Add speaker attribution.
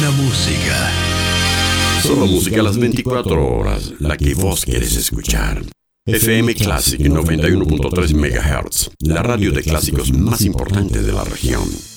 Speaker 1: buena música.
Speaker 2: Solo música a las 24 horas, la que vos querés escuchar. FM Classic 91.3 MHz, la radio de clásicos más importante de la región.